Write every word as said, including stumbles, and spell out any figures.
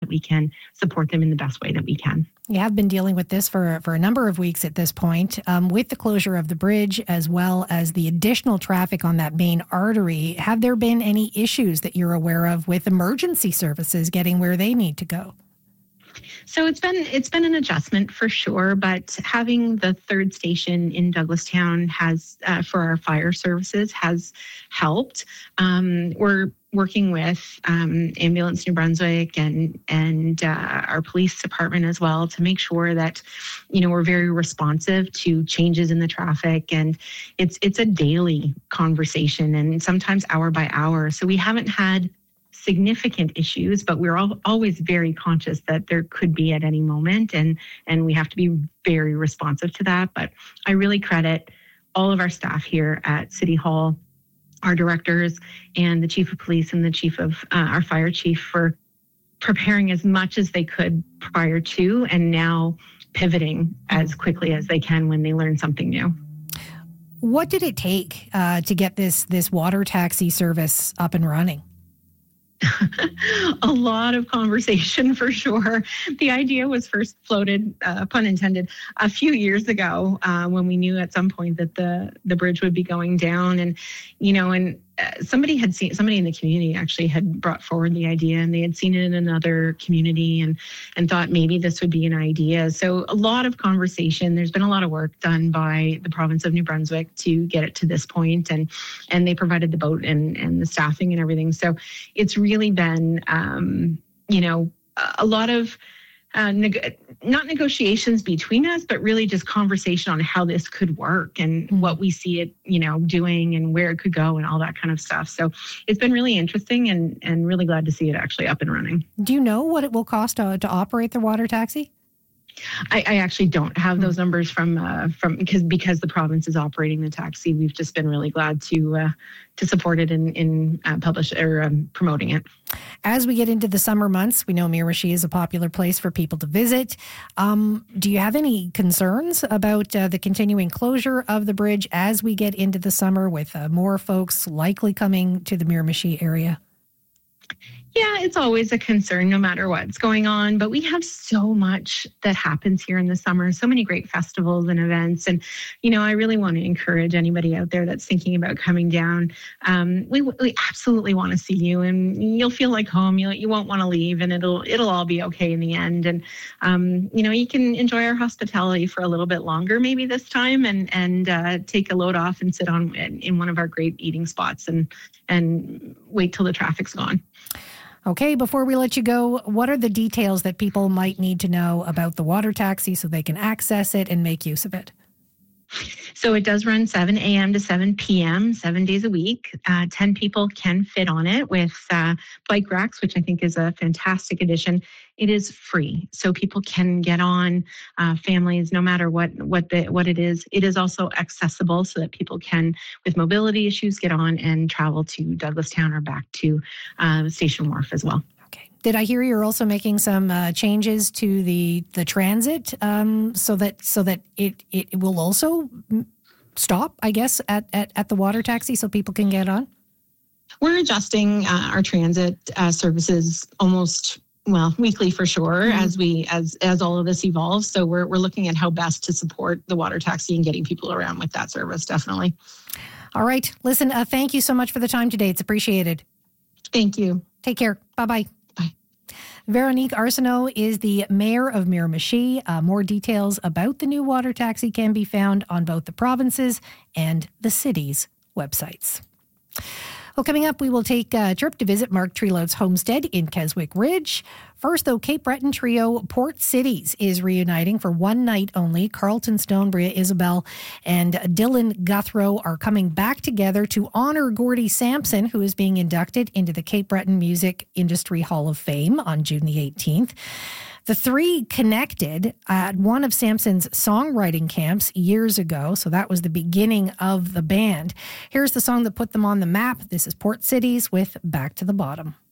we can support them in the best way that we can. You have been dealing with this for, for a number of weeks at this point, um, with the closure of the bridge as well as the additional traffic on that main artery. Have there been any issues that you're aware of with emergency services getting where they need to go? So it's been it's been an adjustment for sure, but having the third station in Douglastown has uh, for our fire services has helped. Um, we're working with um, Ambulance New Brunswick and and uh, our police department as well to make sure that, you know, we're very responsive to changes in the traffic, and it's it's a daily conversation and sometimes hour by hour. So we haven't had significant issues, but we're all, always very conscious that there could be at any moment, and and we have to be very responsive to that. But I really credit all of our staff here at City Hall, our directors and the chief of police and the chief of uh, our fire chief for preparing as much as they could prior to, and now pivoting as quickly as they can when they learn something new. What did it take uh, to get this this water taxi service up and running? A lot of conversation for sure. The idea was first floated, uh, pun intended, a few years ago uh, when we knew at some point that the the bridge would be going down, and you know, and uh, somebody had seen somebody in the community actually had brought forward the idea, and they had seen it in another community, and and thought maybe this would be an idea. So a lot of conversation. There's been a lot of work done by the province of New Brunswick to get it to this point, and and they provided the boat and and the staffing and everything. So it's really been, um, you know, a lot of uh, neg- not negotiations between us, but really just conversation on how this could work and mm-hmm. what we see it, you know, doing and where it could go and all that kind of stuff. So it's been really interesting and, and really glad to see it actually up and running. Do you know what it will cost to, to operate the water taxi? I, I actually don't have those numbers from uh, from because because the province is operating the taxi. We've just been really glad to uh, to support it in in uh, publish or um, promoting it. As we get into the summer months, we know Miramichi is a popular place for people to visit. Um, do you have any concerns about uh, the continuing closure of the bridge as we get into the summer, with uh, more folks likely coming to the Miramichi area? Yeah, it's always a concern no matter what's going on, but we have so much that happens here in the summer, so many great festivals and events. And, you know, I really want to encourage anybody out there that's thinking about coming down. Um, we, we absolutely want to see you, and you'll feel like home. You'll, you won't want to leave, and it'll it'll all be okay in the end. And, um, you know, you can enjoy our hospitality for a little bit longer maybe this time, and, and uh, take a load off and sit on in one of our great eating spots and and wait till the traffic's gone. Okay, before we let you go, what are the details that people might need to know about the water taxi so they can access it and make use of it? So it does run seven a.m. to seven p.m., seven days a week. Uh, ten people can fit on it with uh, bike racks, which I think is a fantastic addition. It is free, so people can get on, uh, families, no matter what what the what it is. It is also accessible so that people can, with mobility issues, get on and travel to Douglastown or back to uh, Station Wharf as well. Okay. Did I hear you're also making some uh, changes to the the transit um, so that so that it it will also stop, I guess, at at, at the water taxi so people can get on? We're adjusting uh, our transit uh, services almost. Well, weekly for sure, mm-hmm. as we as as all of this evolves. So we're we're looking at how best to support the water taxi and getting people around with that service. Definitely. All right. Listen, uh, thank you so much for the time today. It's appreciated. Thank you. Take care. Bye-bye. Bye. Veronique Arsenault is the mayor of Miramichi. Uh, more details about the new water taxi can be found on both the province's and the city's websites. Well, coming up, we will take a trip to visit Mark Treloat's homestead in Keswick Ridge. First, though, Cape Breton trio Port Cities is reuniting for one night only. Carlton Stone, Bria Isabel, and Dylan Guthrow are coming back together to honor Gordie Sampson, who is being inducted into the Cape Breton Music Industry Hall of Fame on June the eighteenth. The three connected at one of Sampson's songwriting camps years ago, so that was the beginning of the band. Here's the song that put them on the map. This is Port Cities with Back to the Bottom.